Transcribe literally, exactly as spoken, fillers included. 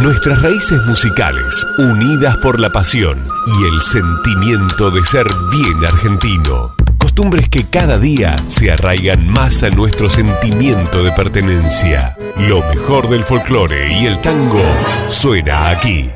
Nuestras raíces musicales, unidas por la pasión y el sentimiento de ser bien argentino. Costumbres que cada día se arraigan más a nuestro sentimiento de pertenencia. Lo mejor del folclore y el tango suena aquí.